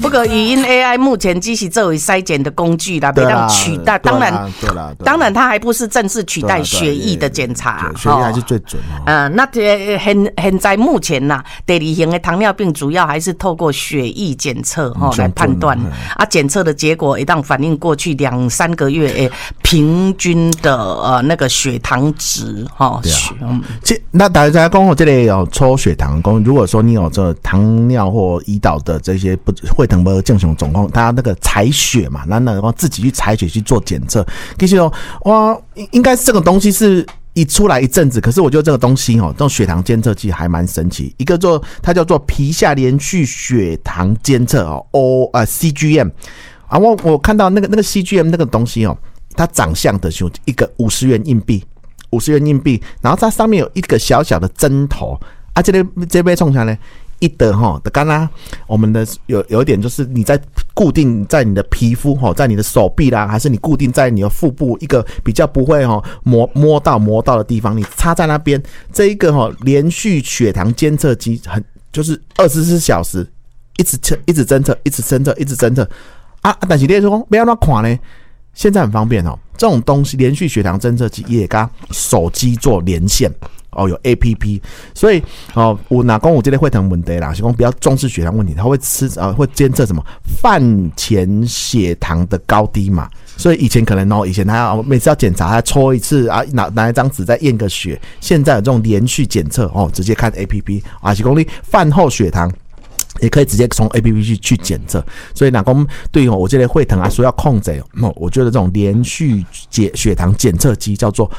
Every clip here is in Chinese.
不过语音 AI 目前只是作为筛检的工具啦，没让取代。当然它还不是正式取代血液的检查， 血液还是最准那现在目前呐，第2型的糖尿病主要还是透过血液检测来判断检测的结果一旦反映过去2-3个月平均的那个血糖值那大家讲这里有抽血糖，如果说你有这糖尿或胰岛的这些血糖不正常状况，他那个采血嘛，那自己去采血去做检测，其实应该是这个东西是一出来一阵子，可是我觉得这个东西这种血糖监测器还蛮神奇。一个它叫做皮下连续血糖监测CGM 我看到那个 CGM 那个东西它长相的是一个50元硬币，然后它上面有一个小小的针头这边冲下来一的刚刚我们的有一点就是你在固定在你的皮肤在你的手臂啦，还是你固定在你的腹部一个比较不会摸到的地方，你插在那边，这一个连续血糖监测机就是24小时一直侦测但是你说不要那看呢，现在很方便这种东西连续血糖侦测器也跟手机做连线有 APP， 所以我哪讲有这个血糖问题啦，是讲比较重视血糖问题，它会会监测什么饭前血糖的高低嘛，所以以前可能以前他要每次要检查，他抽一次拿一张纸再验个血，现在有这种连续检测直接看 APP 是讲你饭后血糖也可以直接从 APP 去检测，所以哪公对于我这类血糖说要控制我觉得这种连续血糖检测机叫做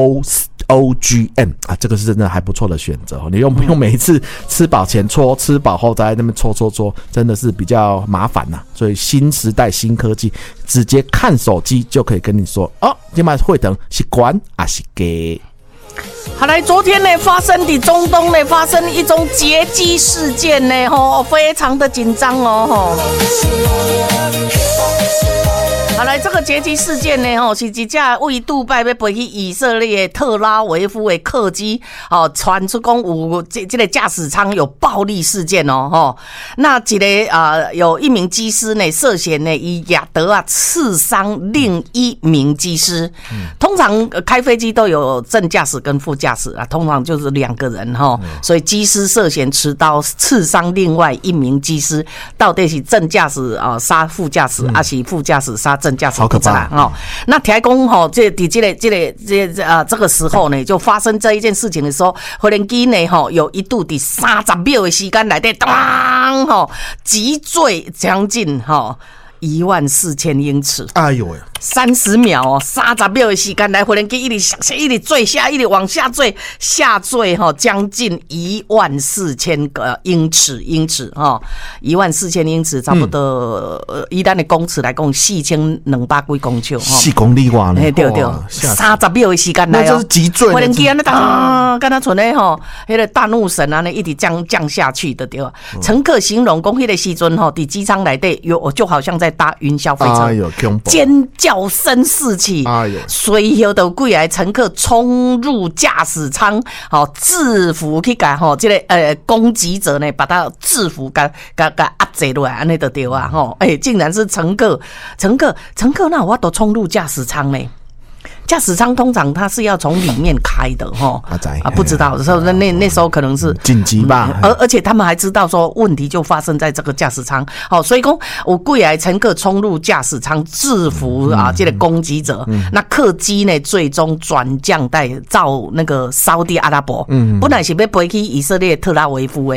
OGM 这个是真的还不错的选择你不用每一次吃饱前搓，吃饱后在那边搓，真的是比较麻烦所以新时代新科技，直接看手机就可以跟你说现在血糖是高还是低。 好来，昨天呢发生的中东呢发生一宗劫机事件呢非常的紧张好来，这个劫机事件呢是一架为杜拜要飞去以色列特拉维夫的客机传出讲有这个驾驶舱有暴力事件那一个有一名机师呢涉嫌呢以亚德刺伤另一名机师通常开飞机都有正驾驶跟副驾驶通常就是2个人所以机师涉嫌持刀刺伤另外一名机师，到底是正驾驶杀副驾驶还是副驾驶杀正驾驶，好可怕那听说这个时候呢，就发生这一件事情的时候，飞行机呢有一度在30秒的时间内底击坠将近14000英尺。 哎呦喂 ！30秒30秒的时间来，飞行机一直坠下，一直往下坠，下坠将近14000个英尺，14000英尺差不多以咱的公尺来讲，4200几公尺 ，4公里外呢。 对，30秒的时间来那就是急坠。 飞行机跟他存的那个大怒神一直降下去的对吧？乘客形容讲，那个时阵在机舱内底就好像在搭云霄飞车，尖叫声四起，随后就几个乘客冲入驾驶舱，制服去把这个攻击者呢把他制服给压制落来，安尼就对啊竟然是乘客那我都冲入驾驶舱呢。驾驶舱通常它是要从里面开的不知道那时候可能是紧急吧， 而且他们还知道说问题就发生在这个驾驶舱所以说有几个乘客冲入驾驶舱制服这个攻击者那客机呢最终转降到那个沙特阿拉伯本来是要飞去以色列特拉维夫